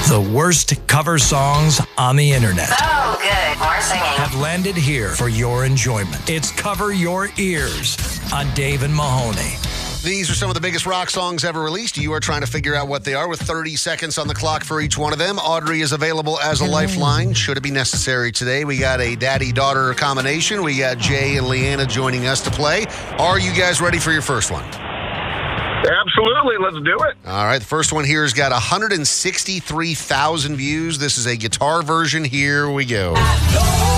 The worst cover songs on the internet Oh, good. More singing. have landed here for your enjoyment. It's Cover Your Ears on Dave and Mahoney. These are some of the biggest rock songs ever released. You are trying to figure out what they are with 30 seconds on the clock for each one of them. Audrey is available as a lifeline, should it be necessary today. We got a daddy-daughter combination. We got Jay and Leanna joining us to play. Are you guys ready for your first one? Absolutely. Let's do it. All right, the first one here has got 163,000 views. This is a guitar version. Here we go.